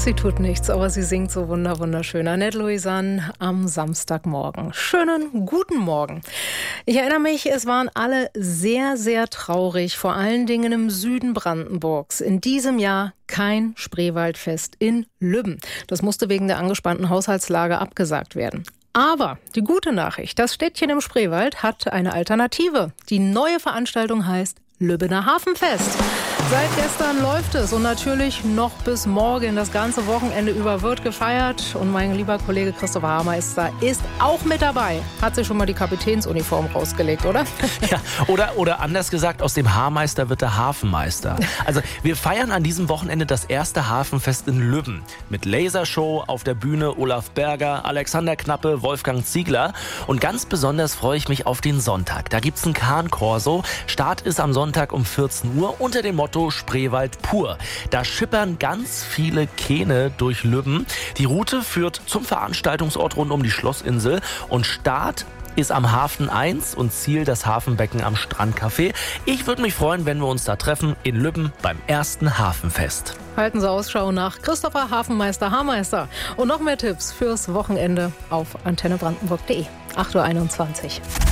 Sie tut nichts, aber sie singt so wunderschön. Annette Louisanne am Samstagmorgen. Schönen guten Morgen. Ich erinnere mich, es waren alle sehr, sehr traurig, vor allen Dingen im Süden Brandenburgs. In diesem Jahr kein Spreewaldfest in Lübben. Das musste wegen der angespannten Haushaltslage abgesagt werden. Aber die gute Nachricht, das Städtchen im Spreewald hat eine Alternative. Die neue Veranstaltung heißt Lübbener Hafenfest. Seit gestern läuft es und natürlich noch bis morgen. Das ganze Wochenende über wird gefeiert. Und mein lieber Kollege Christopher Haarmeister ist auch mit dabei. Hat sich schon mal die Kapitänsuniform rausgelegt, oder? Ja, oder anders gesagt, aus dem Haarmeister wird der Hafenmeister. Also wir feiern an diesem Wochenende das erste Hafenfest in Lübben. Mit Lasershow auf der Bühne Olaf Berger, Alexander Knappe, Wolfgang Ziegler. Und ganz besonders freue ich mich auf den Sonntag. Da gibt's ein Kahn-Korso. Start ist am Sonntag um 14 Uhr unter dem Motto Spreewald pur. Da schippern ganz viele Kähne durch Lübben. Die Route führt zum Veranstaltungsort rund um die Schlossinsel und Start ist am Hafen 1 und Ziel das Hafenbecken am Strandcafé. Ich würde mich freuen, wenn wir uns da treffen in Lübben beim ersten Hafenfest. Halten Sie Ausschau nach Christopher Hafenmeister Haarmeister. Und noch mehr Tipps fürs Wochenende auf antennebrandenburg.de. 8:21 Uhr.